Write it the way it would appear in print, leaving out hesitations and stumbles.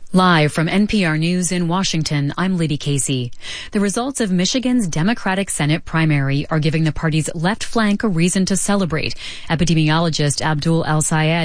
Live from NPR News in Washington, I'm Liddy Casey. The results of Michigan's Democratic Senate primary are giving the party's left flank a reason to celebrate. Epidemiologist Abdul El-Sayed